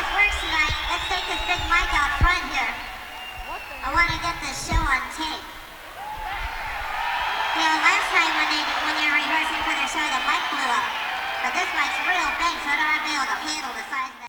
this works tonight, let's take this big mic out front here. I want to get this show on tape. You know, last night when they were rehearsing for their show, the mic blew up. But this mic's real big, so I don't want to be able to handle the size of that.